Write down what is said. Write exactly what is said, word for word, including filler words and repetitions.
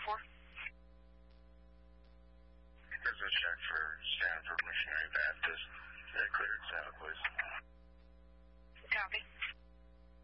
for? There's a check for Stanford Missionary Baptist.